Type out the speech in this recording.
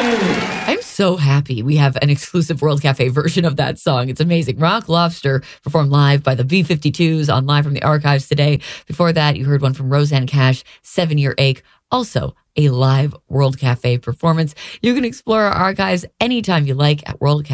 I'm so happy we have an exclusive World Cafe version of that song. It's amazing. Rock Lobster performed live by the B-52s on Live from the Archives today. Before that, you heard one from Roseanne Cash, 7 Year Ache, also a live World Cafe performance. You can explore our archives anytime you like at World Cafe.